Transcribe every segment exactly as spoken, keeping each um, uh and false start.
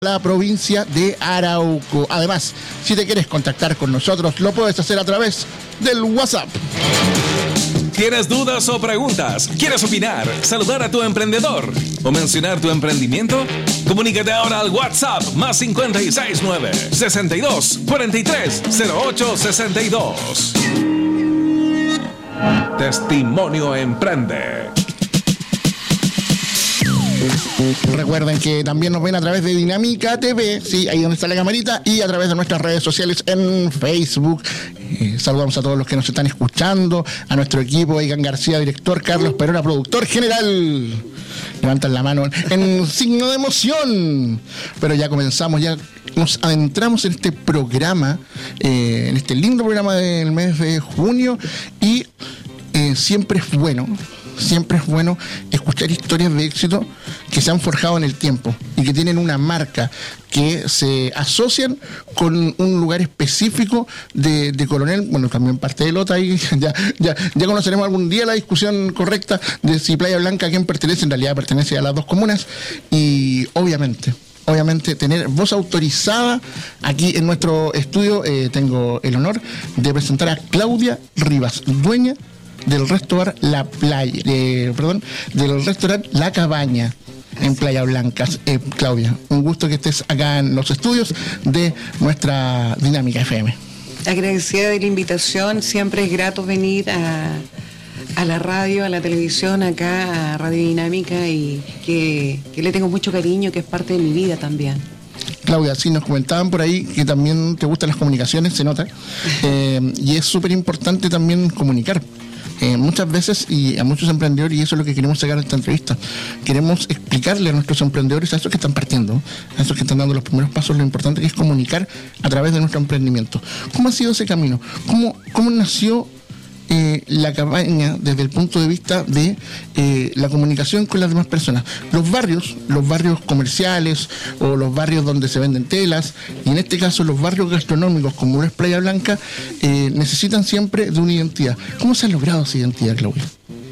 la provincia de Arauco. Además, si te quieres contactar con nosotros, lo puedes hacer a través del WhatsApp. ¿Tienes dudas o preguntas? ¿Quieres opinar, saludar a tu emprendedor o mencionar tu emprendimiento? Comunícate ahora al WhatsApp más cinco seis nueve, sesenta y dos, cuarenta y tres, cero ocho sesenta y dos. Testimonio Emprende. Recuerden que también nos ven a través de Dinámica T V, sí, ahí donde está la camarita, y a través de nuestras redes sociales en Facebook. Eh, saludamos a todos los que nos están escuchando, a nuestro equipo, Egan García, director, Carlos Perona, productor general. Levantan la mano en signo de emoción. Pero ya comenzamos, ya nos adentramos en este programa, eh, en este lindo programa del mes de junio, y eh, siempre es bueno. Siempre es bueno escuchar historias de éxito que se han forjado en el tiempo y que tienen una marca, que se asocian con un lugar específico de, de Coronel, bueno, también parte de Lota, y ya, ya, ya conoceremos algún día la discusión correcta de si Playa Blanca a quién pertenece. En realidad pertenece a las dos comunas, y obviamente Obviamente tener voz autorizada aquí en nuestro estudio. Eh, tengo el honor de presentar a Claudia Rivas, dueña del restaurante La Playa, eh, perdón, del restaurante La Cabaña en Playa Blanca. Eh, Claudia, un gusto que estés acá en los estudios de nuestra Dinámica F M. Agradecida de la invitación, siempre es grato venir a, a la radio, a la televisión, acá a Radio Dinámica, y que, que le tengo mucho cariño, que es parte de mi vida también. Claudia, sí, nos comentaban por ahí que también te gustan las comunicaciones, se nota, eh, y es súper importante también comunicar. Eh, muchas veces, y a muchos emprendedores, y eso es lo que queremos sacar de esta entrevista, queremos explicarle a nuestros emprendedores, a esos que están partiendo, a esos que están dando los primeros pasos, lo importante que es comunicar a través de nuestro emprendimiento. ¿Cómo ha sido ese camino? ¿Cómo, cómo nació eh, La Cabaña desde el punto de vista de eh, la comunicación con las demás personas? Los barrios, los barrios comerciales o los barrios donde se venden telas, y en este caso los barrios gastronómicos como lo es Playa Blanca, eh, necesitan siempre de una identidad. ¿Cómo se ha logrado esa identidad, Claudia?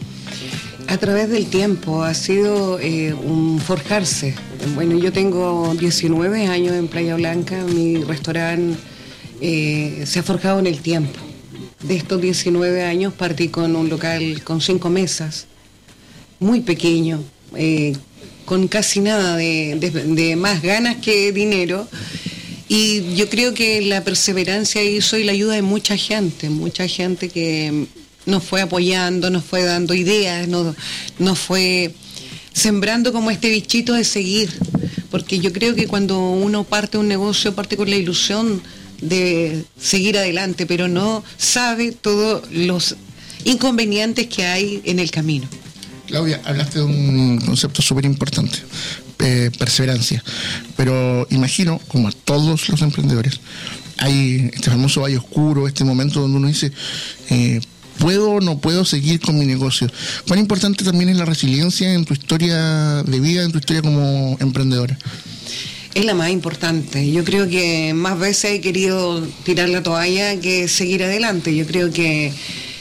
A través del tiempo ha sido eh, un forjarse. Bueno, yo tengo diecinueve años en Playa Blanca, mi restaurante eh, se ha forjado en el tiempo. De estos diecinueve años partí con un local con cinco mesas, muy pequeño, eh, con casi nada de, de, de más ganas que dinero, y yo creo que la perseverancia hizo, y la ayuda de mucha gente, mucha gente que nos fue apoyando, nos fue dando ideas, nos, nos fue sembrando como este bichito de seguir, porque yo creo que cuando uno parte un negocio, parte con la ilusión de seguir adelante, pero no sabe todos los inconvenientes que hay en el camino. Claudia, hablaste de un concepto súper importante, eh, perseverancia, pero imagino, como a todos los emprendedores, hay este famoso valle oscuro, este momento donde uno dice, eh, ¿puedo o no puedo seguir con mi negocio? ¿Cuán importante también es la resiliencia en tu historia de vida, en tu historia como emprendedora? Es la más importante. Yo creo que más veces he querido tirar la toalla que seguir adelante. Yo creo que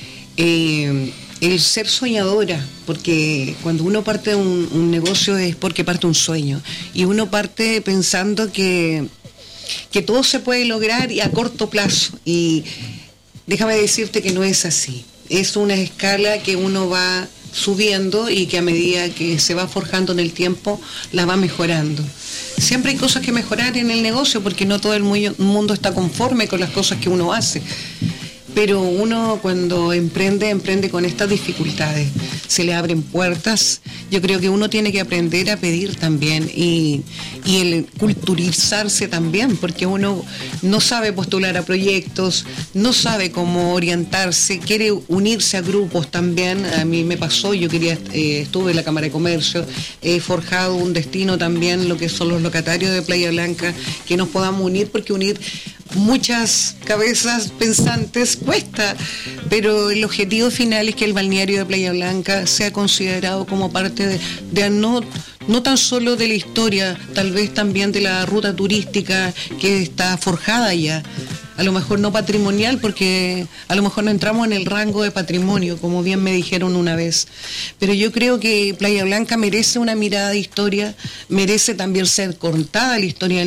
eh, el ser soñadora, porque cuando uno parte un, un negocio es porque parte un sueño, y uno parte pensando que, que todo se puede lograr y a corto plazo, y déjame decirte que no es así. Es una escala que uno va subiendo y que a medida que se va forjando en el tiempo la va mejorando. Siempre hay cosas que mejorar en el negocio, porque no todo el mundo está conforme con las cosas que uno hace. Pero uno cuando emprende, emprende con estas dificultades. Se le abren puertas. Yo creo que uno tiene que aprender a pedir también, y, y el culturizarse también, porque uno no sabe postular a proyectos, no sabe cómo orientarse, quiere unirse a grupos también. A mí me pasó, yo quería, eh, estuve en la Cámara de Comercio, he forjado un destino también, lo que son los locatarios de Playa Blanca, que nos podamos unir, porque unir muchas cabezas pensantes cuesta, pero el objetivo final es que el balneario de Playa Blanca sea considerado como parte de, de no, no tan solo de la historia, tal vez también de la ruta turística que está forjada ya. a lo mejor no patrimonial, porque a lo mejor no entramos en el rango de patrimonio, como bien me dijeron una vez. Pero yo creo que Playa Blanca merece una mirada de historia, merece también ser contada la historia